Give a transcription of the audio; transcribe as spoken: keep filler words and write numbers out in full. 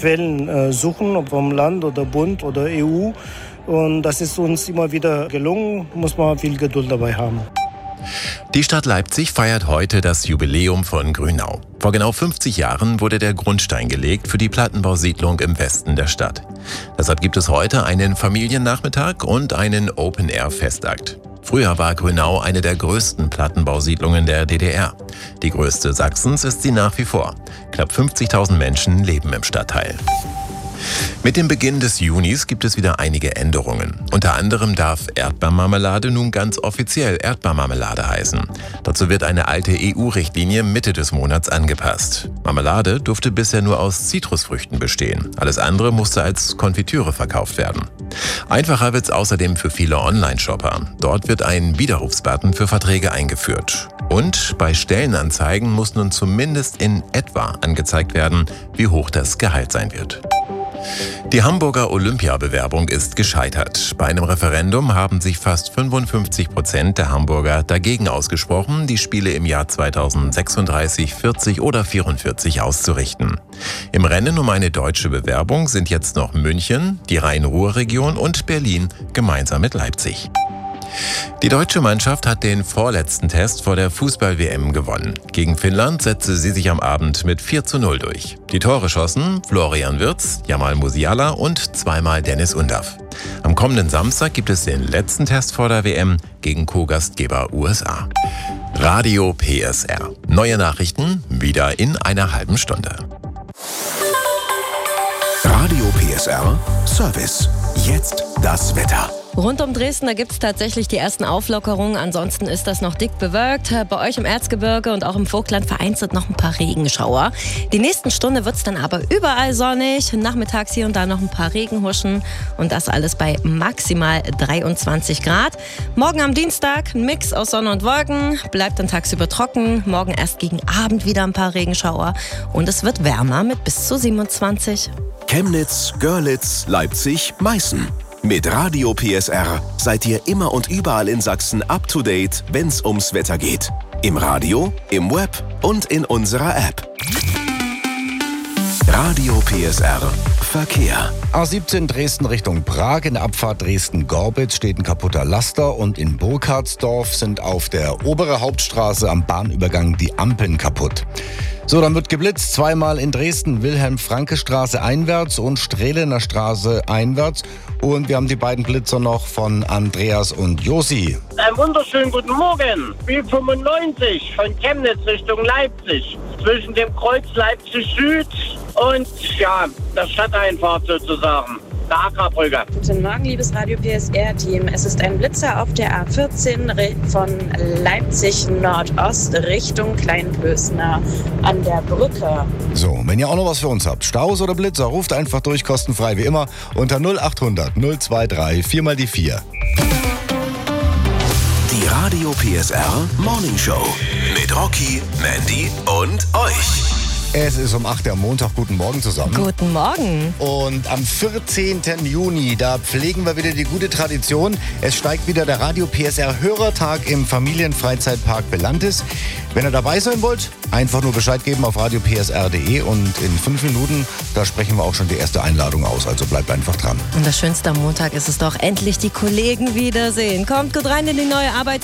Quellen äh, suchen, ob vom Land oder Bund oder E U. Und das ist uns immer wieder gelungen, muss man viel Geduld dabei haben. Die Stadt Leipzig feiert heute das Jubiläum von Grünau. Vor genau fünfzig Jahren wurde der Grundstein gelegt für die Plattenbausiedlung im Westen der Stadt. Deshalb gibt es heute einen Familiennachmittag und einen Open-Air-Festakt. Früher war Grünau eine der größten Plattenbausiedlungen der D D R. Die größte Sachsens ist sie nach wie vor. Knapp fünfzigtausend Menschen leben im Stadtteil. Mit dem Beginn des Junis gibt es wieder einige Änderungen. Unter anderem darf Erdbeermarmelade nun ganz offiziell Erdbeermarmelade heißen. Dazu wird eine alte E U-Richtlinie Mitte des Monats angepasst. Marmelade durfte bisher nur aus Zitrusfrüchten bestehen. Alles andere musste als Konfitüre verkauft werden. Einfacher wird es außerdem für viele Online-Shopper. Dort wird ein Widerrufsbutton für Verträge eingeführt. Und bei Stellenanzeigen muss nun zumindest in etwa angezeigt werden, wie hoch das Gehalt sein wird. Die Hamburger Olympiabewerbung ist gescheitert. Bei einem Referendum haben sich fast fünfundfünfzig Prozent der Hamburger dagegen ausgesprochen, die Spiele im Jahr zweitausendsechsunddreißig, vierzig oder vierundvierzig auszurichten. Im Rennen um eine deutsche Bewerbung sind jetzt noch München, die Rhein-Ruhr-Region und Berlin gemeinsam mit Leipzig. Die deutsche Mannschaft hat den vorletzten Test vor der Fußball-W M gewonnen. Gegen Finnland setzte sie sich am Abend mit vier zu null durch. Die Tore schossen Florian Wirtz, Jamal Musiala und zweimal Dennis Undaff. Am kommenden Samstag gibt es den letzten Test vor der W M gegen Co-Gastgeber U S A. Radio P S R. Neue Nachrichten wieder in einer halben Stunde. Radio P S R Service. Jetzt das Wetter. Rund um Dresden, da gibt es tatsächlich die ersten Auflockerungen. Ansonsten ist das noch dick bewölkt. Bei euch im Erzgebirge und auch im Vogtland vereinzelt noch ein paar Regenschauer. Die nächsten Stunde wird es dann aber überall sonnig. Nachmittags hier und da noch ein paar Regenhuschen. Und das alles bei maximal dreiundzwanzig Grad. Morgen am Dienstag ein Mix aus Sonne und Wolken. Bleibt dann tagsüber trocken. Morgen erst gegen Abend wieder ein paar Regenschauer. Und es wird wärmer mit bis zu siebenundzwanzig. Chemnitz, Görlitz, Leipzig, Meißen. Mit Radio P S R seid ihr immer und überall in Sachsen up to date, wenn's ums Wetter geht. Im Radio, im Web und in unserer App. Radio P S R Verkehr. A siebzehn Dresden Richtung Prag. In der Abfahrt Dresden-Gorbitz steht ein kaputter Laster und in Burkhardsdorf sind auf der oberen Hauptstraße am Bahnübergang die Ampeln kaputt. So, dann wird geblitzt, zweimal in Dresden, Wilhelm-Franke-Straße einwärts und Strehlener Straße einwärts. Und wir haben die beiden Blitzer noch von Andreas und Josi. Einen wunderschönen guten Morgen. B fünfundneunzig von Chemnitz Richtung Leipzig. Zwischen dem Kreuz Leipzig Süd und ja, der Stadteinfahrt sozusagen. Der Agrarbrücke. Guten Morgen, liebes Radio P S R-Team. Es ist ein Blitzer auf der A vierzehn von Leipzig Nordost Richtung Kleinpösner an der Brücke. So, wenn ihr auch noch was für uns habt, Staus oder Blitzer, ruft einfach durch, kostenfrei wie immer, unter null achthundert null zweiundzwanzig vier mal die vier. Die Radio P S R Morning Show mit Rocky, Mandy und euch. Es ist um acht Uhr am Montag. Guten Morgen zusammen. Guten Morgen. Und am vierzehnten Juni, da pflegen wir wieder die gute Tradition. Es steigt wieder der Radio P S R Hörertag im Familienfreizeitpark Belantis. Wenn ihr dabei sein wollt, einfach nur Bescheid geben auf radio p s r punkt d e und in fünf Minuten, da sprechen wir auch schon die erste Einladung aus. Also bleibt einfach dran. Und das Schönste am Montag ist es doch, endlich die Kollegen wiedersehen. Kommt gut rein in die neue Arbeit.